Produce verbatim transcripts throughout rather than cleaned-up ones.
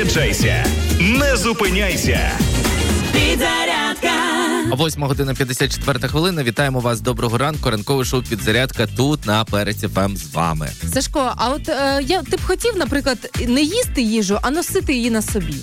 Заряджайся, не зупиняйся. Підзарядка. восьма година п'ятдесят четверта хвилина. Вітаємо вас. Доброго ранку. Ранкове шоу «Підзарядка» тут на Перець еф ем з вами. Сашко, а от е, я, ти б хотів, наприклад, не їсти їжу, а носити її на собі?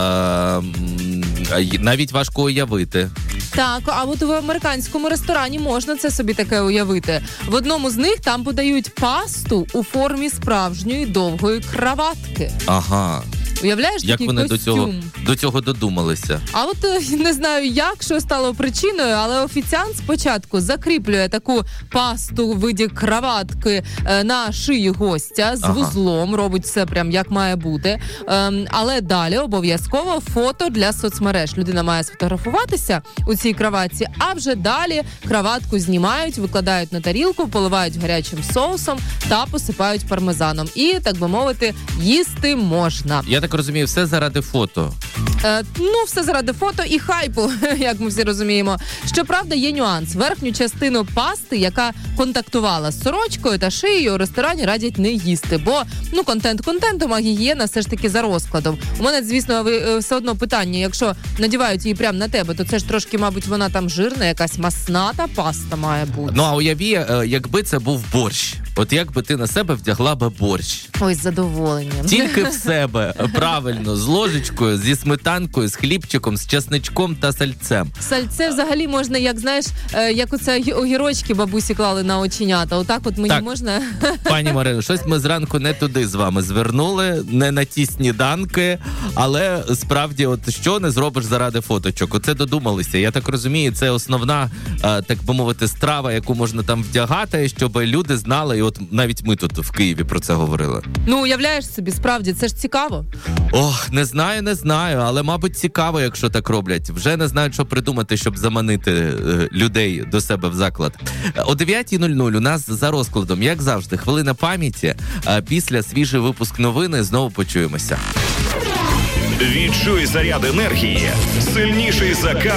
Е, навіть важко уявити. Так, а от в американському ресторані можна це собі таке уявити. В одному з них там подають пасту у формі справжньої довгої краватки. Ага. Уявляєш, як такий вони костюм? до цього, до цього додумалися? А от е, не знаю як, що стало причиною, але офіціант спочатку закріплює таку пасту в виді краватки е, на шиї гостя з Ага. вузлом, робить все прям як має бути. Ем, але далі обов'язково фото для соцмереж. Людина має сфотографуватися у цій краватці, а вже далі краватку знімають, викладають на тарілку, поливають гарячим соусом та посипають пармезаном. І, так би мовити, їсти можна. Я так розумію, все заради фото. Е, ну, все заради фото і хайпу, як ми всі розуміємо. Щоправда, є нюанс. Верхню частину пасти, яка контактувала з сорочкою та шиєю, у ресторані радять не їсти, бо, ну, контент контентом, а гігієна все ж таки за розкладом. У мене, звісно, ви, все одно питання, якщо надівають її прямо на тебе, то це ж трошки, мабуть, вона там жирна, якась масната паста має бути. Ну, а уяві, е, якби це був борщ. От як би ти на себе вдягла би борщ. Ой, з задоволенням. Тільки в себе, правильно, з ложечкою, зі сметанкою, з хлібчиком, з чесничком та сальцем. Сальце взагалі можна, як, знаєш, е, як оце гі- огірочки бабусі клали на оченята. Отак от мені Так. можна... Пані Марино, щось ми зранку не туди з вами звернули, не на ті сніданки, але справді, от що не зробиш заради фоточок? Оце додумалися. Я так розумію, це основна, е, так би мовити, страва, яку можна там вдягати, щоб люди знали, і от навіть ми тут в Києві про це говорили. Ну, уявляєш собі, справді, це ж цікаво. Ох, не знаю, не знаю, але, мабуть, цікаво, якщо так роблять. Вже не знають, що придумати, щоб заманити е, людей до себе в заклад. О дев'ятій нуль нуль у нас за розкладом, як завжди, хвилина пам'яті. А після свіжий випуск новини знову почуємося. Відчуй заряд енергії, сильніший за